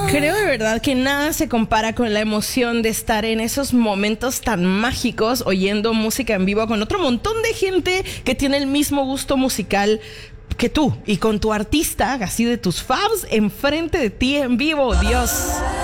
Creo de verdad que nada se compara con la emoción de estar en esos momentos tan mágicos oyendo música en vivo con otro montón de gente que tiene el mismo gusto musical que tú y con tu artista, así de tus faves, enfrente de ti en vivo. Dios.